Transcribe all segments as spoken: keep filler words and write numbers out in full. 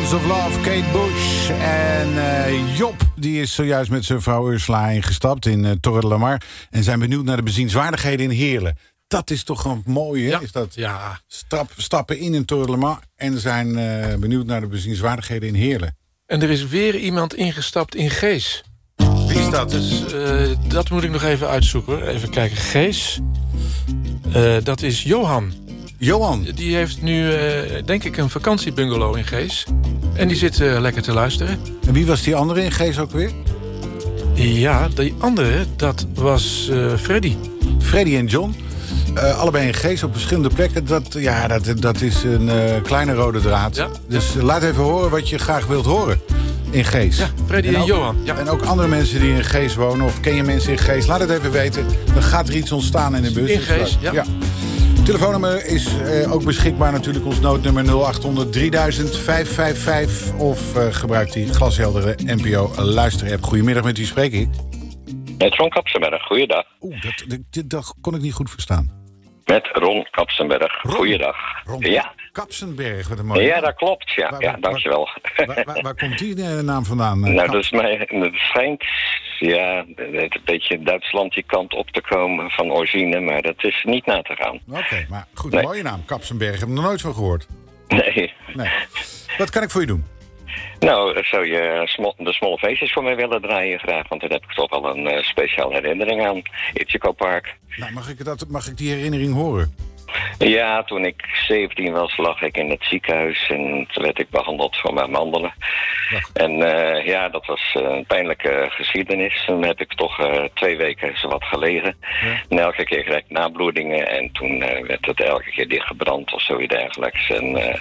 Colors of Love, Kate Bush. En uh, Job, die is zojuist met zijn vrouw Ursula ingestapt in uh, Torre de la Mar. En zijn benieuwd naar de bezienswaardigheden in Heerlen. Dat is toch gewoon mooi, hè? Ja. Is dat Ja. Stap, stappen in in Torre de la Mar en zijn uh, benieuwd naar de bezienswaardigheden in Heerlen. En er is weer iemand ingestapt in Gees. Wie is dat? Dus uh, dat moet ik nog even uitzoeken. Even kijken. Gees. Uh, dat is Johan. Johan. Die heeft nu, uh, denk ik, een vakantiebungalow in Gees. En die zit uh, lekker te luisteren. En wie was die andere in Gees ook weer? Ja, die andere, dat was uh, Freddy. Freddy en John. Uh, allebei in Gees op verschillende plekken. Dat, ja, dat, dat is een uh, kleine rode draad. Ja. Dus uh, laat even horen wat je graag wilt horen in Gees. Ja, Freddy en, en ook, Johan. Ja. En ook andere mensen die in Gees wonen. Of ken je mensen in Gees? Laat het even weten. Dan gaat er iets ontstaan in de bus. In Gees, ja. ja. Telefoonnummer is uh, ook beschikbaar natuurlijk. Ons noodnummer nul acht honderd drieduizend vijf vijf vijf. Of uh, gebruik die glasheldere N P O luisterapp. Goedemiddag, met wie spreek ik? Met Ron Kapsenberg, goeiedag. Oeh, dat, dat, dat, dat kon ik niet goed verstaan. Met Ron Kapsenberg, Ron. Goeiedag. Ron Ja. Kapsenberg, wat een mooie Ja, naam. dat klopt. Ja, Waar- ja waar- dankjewel. Waar, waar, waar komt die uh, naam vandaan? Uh, nou, Kap- dat is mij, het schijnt ja, het een beetje Duitsland die kant op te komen van origine, maar dat is niet na te gaan. Oké, okay, maar goed, Nee. mooie naam. Kapsenberg, heb ik nog nooit van gehoord. Nee. Nee. Wat kan ik voor je doen? Nou, zou je smo- de Smalle Feestjes voor mij willen draaien graag, want daar heb ik toch wel een uh, speciale herinnering aan. Itchico Park. Nou, mag ik, dat, mag ik die herinnering horen? Ja, toen ik zeventien was, lag ik in het ziekenhuis en toen werd ik behandeld voor mijn mandelen. Wacht. En uh, ja, dat was uh, een pijnlijke geschiedenis. Toen heb ik toch uh, twee weken zowat gelegen. Ja. En elke keer kreeg ik nabloedingen en toen uh, werd het elke keer dichtgebrand of zoiets dergelijks. En uh,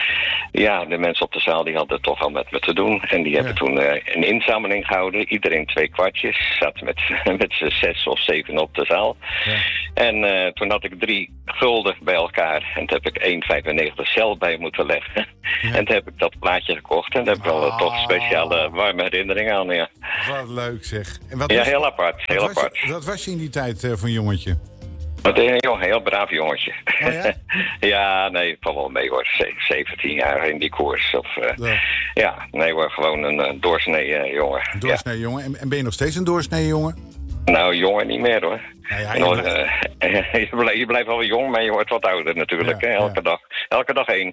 ja, de mensen op de zaal die hadden toch wel met me te doen. En die hebben Ja. toen uh, een inzameling gehouden. Iedereen twee kwartjes. Zat met, met z'n zes of zeven op de zaal. Ja. En uh, toen had ik drie gulden bij elkaar. En toen heb ik één vijfennegentig cel bij moeten leggen. Ja. En toen heb ik dat plaatje gekocht. En daar heb ik wel uh, toch Ah. speciale warme herinneringen aan. Ja, Wat leuk zeg. En wat ja was- heel apart. Heel wat was apart. je- Wat was je in die tijd uh, van jongetje? Wat een heel, heel braaf jongetje. Oh ja? Ja, nee, val wel mee hoor. Ze- zeventien jaar in die koers. Of, uh, Ja. ja, nee hoor, gewoon een uh, doorsnee uh, jongen. Een doorsnee jongen. En, en ben je nog steeds een doorsnee jongen? Ja. Nou, jongen niet meer hoor. Nou ja, En je dan, blijft- uh, je, blijft, je blijft wel jong, maar je wordt wat ouder natuurlijk. Ja, hè? Elke, ja. dag, elke dag één.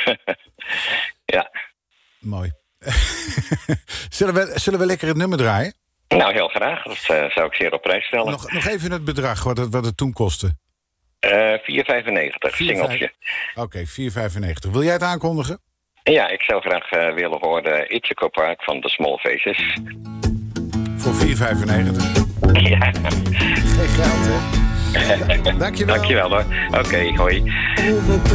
Ja, Mooi. zullen, we, zullen we lekker het nummer draaien? nou heel graag. Dat uh, zou ik zeer op prijs stellen. Nog, nog even het bedrag, wat het, wat het toen kostte. Uh, vier vijfennegentig, vier singeltje. Oké, okay, vier vijfennegentig. Wil jij het aankondigen? Ja, ik zou graag uh, willen horen Itchico Park van de Small Faces. Voor vier vijfennegentig. Ja, Geen geld, hè? Ja, dankjewel. dankjewel hoor. Oké, okay, hoi.